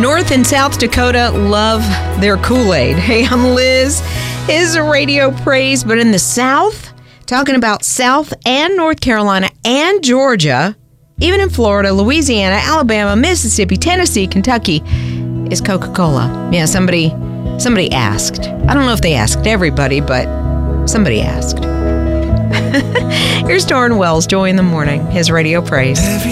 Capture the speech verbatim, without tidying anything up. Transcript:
North and South Dakota love their Kool-Aid. Hey, I'm Liz. His radio praise, but in the South, talking about South and North Carolina and Georgia, even in Florida, Louisiana, Alabama, Mississippi, Tennessee, Kentucky, is Coca-Cola. Yeah, somebody somebody asked. I don't know if they asked everybody, but somebody asked. Here's Darren Wells, Joy in the Morning, his radio praise.